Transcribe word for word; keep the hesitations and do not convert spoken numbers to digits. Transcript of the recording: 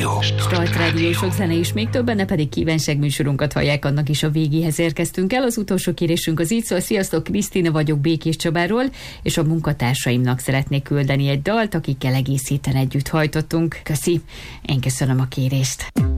Rádió. Start Rádió, sok zene is, még többen, ne pedig kívánság műsorunkat hallják, annak is a végéhez érkeztünk el. Az utolsó kérésünk az így szól: sziasztok, Krisztina vagyok Békés Csabáról, és a munkatársaimnak szeretnék küldeni egy dalt, akikkel egész héten együtt hajtottunk. Köszi, én köszönöm a kérést.